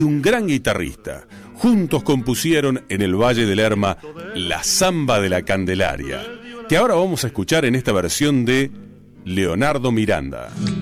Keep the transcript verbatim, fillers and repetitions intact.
un gran guitarrista. Juntos compusieron en el Valle del Lerma la Zamba de la Candelaria, que ahora vamos a escuchar en esta versión de Leonardo Miranda.